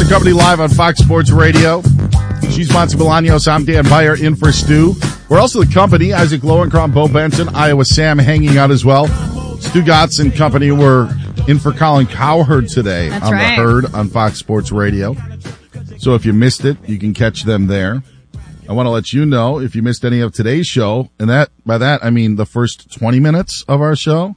and Company live on Fox Sports Radio. She's Monty Bolaños. I'm Dan Beyer in for Stu. We're also the company. Isaac Lowenkron, Bo Benson, Iowa Sam hanging out as well. Stu Gatz and Company were in for Colin Cowherd today. That's on right. The Herd on Fox Sports Radio. So if you missed it, you can catch them there. I want to let you know if you missed any of today's show, and by that I mean the first 20 minutes of our show.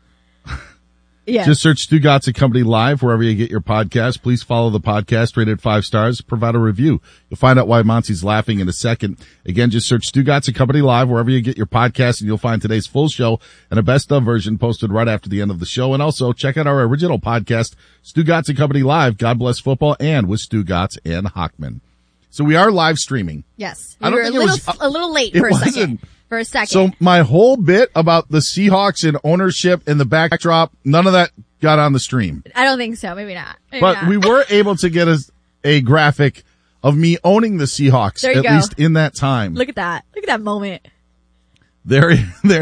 Yeah. Just search Stu Gatz and Company live wherever you get your podcast. Please follow the podcast, rated 5 stars. Provide a review. You'll find out why Monty's laughing in a second. Again, just search Stu Gatz and Company live wherever you get your podcast, and you'll find today's full show and a best of version posted right after the end of the show. And also check out our original podcast, Stu Gatz and Company live, God Bless Football, and with Stu Gatz and Hockman. So we are live streaming. Yes. I don't We think were it was a little late it for a wasn't. second. For a second. So my whole bit about the Seahawks and ownership and the backdrop, none of that got on the stream. I don't think so. Maybe not. But we were able to get a graphic of me owning the Seahawks, There you at go. least in that time. Look at that. Look at that moment. There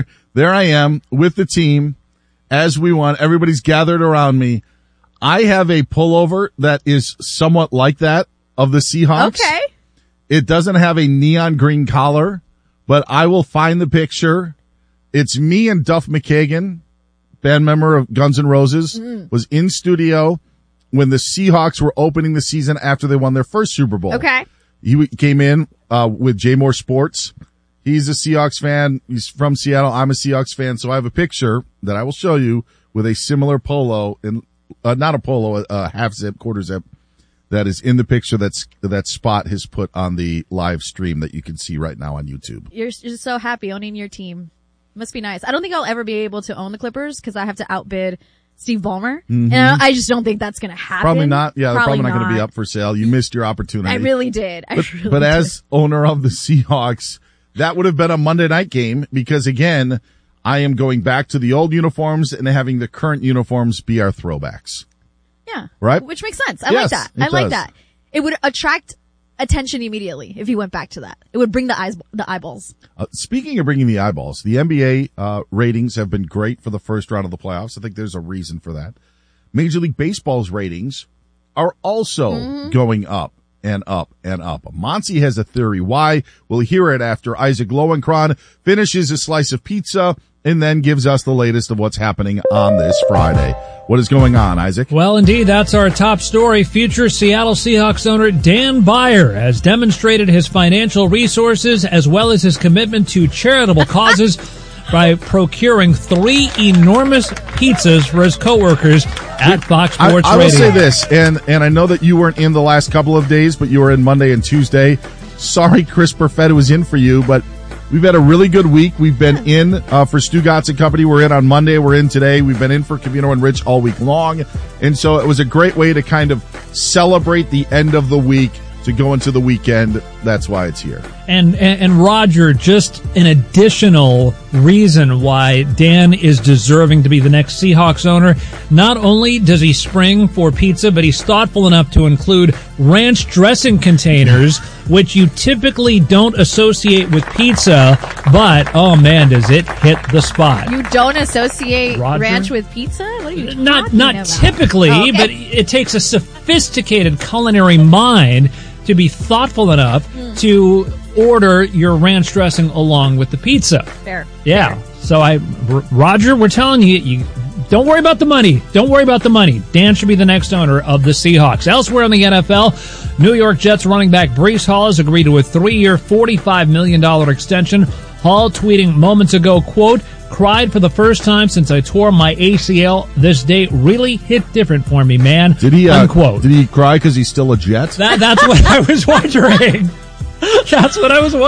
I am with the team as we won. Everybody's gathered around me. I have a pullover that is somewhat like that of the Seahawks. Okay. It doesn't have a neon green collar, but I will find the picture. It's me and Duff McKagan, band member of Guns N' Roses, was in studio when the Seahawks were opening the season after they won their first Super Bowl. Okay. He came in with J Moore Sports. He's a Seahawks fan. He's from Seattle. I'm a Seahawks fan. So I have a picture that I will show you with a similar polo, and not a polo, a half zip, quarter zip, that is in the picture that Spot has put on the live stream that you can see right now on YouTube. You're just so happy owning your team. Must be nice. I don't think I'll ever be able to own the Clippers because I have to outbid Steve Ballmer. And I just don't think that's going to happen. Probably not. Yeah, they're probably not going to be not. up for sale. You missed your opportunity. I really did. But as owner of the Seahawks, that would have been a Monday night game because, again, I am going back to the old uniforms and having the current uniforms be our throwbacks. Yeah. Right? Which makes sense. I Yes, like that. it I like does. that. It would attract attention immediately if you went back to that. It would bring the eyeballs. Speaking of bringing the eyeballs, the NBA ratings have been great for the first round of the playoffs. I think there's a reason for that. Major League Baseball's ratings are also going up and up and up. Monty has a theory why. We'll hear it after Isaac Lowenkron finishes a slice of pizza and then gives us the latest of what's happening on this Friday. What is going on, Isaac? Well, indeed, that's our top story. Future Seattle Seahawks owner Dan Beyer has demonstrated his financial resources as well as his commitment to charitable causes by procuring 3 enormous pizzas for his coworkers at Fox Sports I will Radio. say this, and I know that you weren't in the last couple of days, but you were in Monday and Tuesday. Sorry Chris Perfetta was in for you, but we've had a really good week. We've been in for Stu Gatz and Company. We're in on Monday. We're in today. We've been in for Cavino and Rich all week long. And so it was a great way to kind of celebrate the end of the week to go into the weekend. That's why it's here. And Roger, just an additional reason why Dan is deserving to be the next Seahawks owner. Not only does he spring for pizza, but he's thoughtful enough to include ranch dressing containers, which you typically don't associate with pizza, but, oh man, does it hit the spot. You don't associate Roger? ranch with pizza? What are you Not talking about? typically, Oh, okay. but it takes a sophisticated culinary mind to be thoughtful enough to order your ranch dressing along with the pizza. Fair. Yeah. So Roger, we're telling you, don't worry about the money. Don't worry about the money. Dan should be the next owner of the Seahawks. Elsewhere in the NFL, New York Jets running back Breece Hall has agreed to a 3-year, $45 million extension. Hall tweeting moments ago, quote, "Cried for the first time since I tore my ACL. This day really hit different for me, man." Did he, unquote. Did he cry because he's still a Jet? That's what I was wondering. That's what I was wondering.